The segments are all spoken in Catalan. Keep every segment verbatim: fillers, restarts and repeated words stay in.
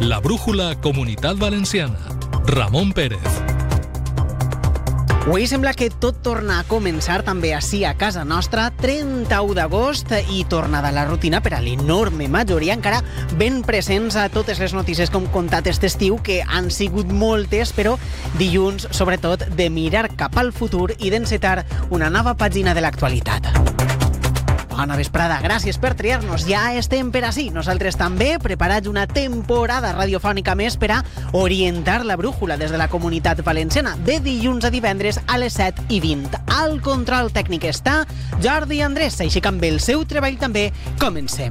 La brújula Comunitat Valenciana. Ramon Pérez. Avui sembla que tot torna a començar també així a casa nostra. trenta-u d'agost i tornada a la rutina per a l'enorme majoria, encara ben presents a totes les notícies que hem contat aquest estiu, que han sigut moltes, però dilluns, sobretot, de mirar cap al futur i d'encetar una nova pàgina de l'actualitat. Bona vesprada, gràcies per triar-nos. Ja estem per ací. Nosaltres també, preparats una temporada radiofònica més per a orientar la brújula des de la Comunitat Valenciana, de dilluns a divendres a les set i vint. Al control tècnic està Jordi Andrés, així que amb el seu treball també comencem.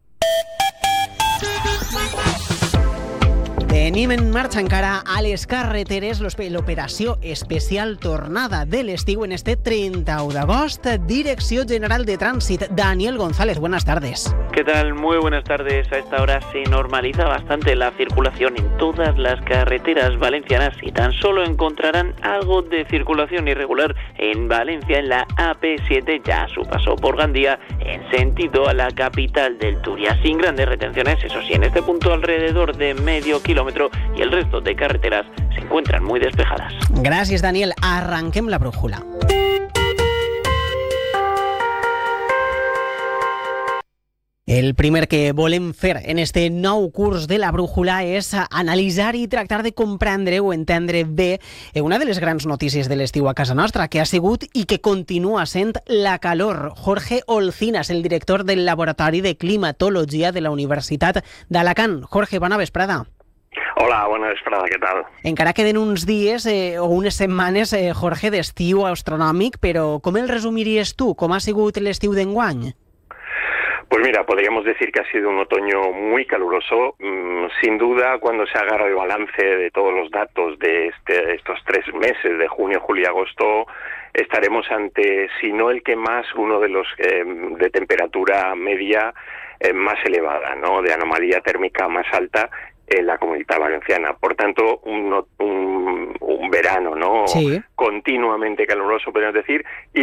Tenim en marxa encara a les carreteres l'operació especial tornada de l'estiu en este trenta-u d'agost. Direcció General de Trànsit, Daniel González, buenas tardes. ¿Qué tal? Muy buenas tardes. A esta hora se normaliza bastante la circulación en todas las carreteras valencianas y tan solo encontrarán algo de circulación irregular en Valencia, en la A P siete, ya a su paso por Gandía, en sentido a la capital del Turia, sin grandes retenciones, eso sí, en este punto alrededor de medio kilómetro, y el resto de carreteras se encuentran muy despejadas. Gràcies, Daniel. Arranquem la brújula. El primer que volem fer en este nou curs de la brújula és analitzar i tractar de comprendre o entendre bé una de les grans notícies de l'estiu a casa nostra, que ha sigut i que continua sent la calor. Jorge Olcinas, el director del Laboratori de Climatologia de la Universitat d'Alacant. Jorge, bona vesprada. Hola, bona vesprada, què tal? Encara queden uns dies eh, o unes setmanes, eh, Jorge, d'estiu astronòmic, però com el resumiries tu? Com ha sigut l'estiu d'enguany? Pues mira, podríamos decir que ha sido un otoño muy caluroso. Mm, sin duda, cuando se haga el balance de todos los datos de este, estos tres meses, de junio, julio y agosto, estaremos ante, si no el que más, uno de los eh, de temperatura media eh, más elevada, ¿no? De anomalía térmica más alta en la Comunidad Valenciana. Por tanto, un, un, un verano, ¿no? Sí. Continuamente caluroso, podemos decir, y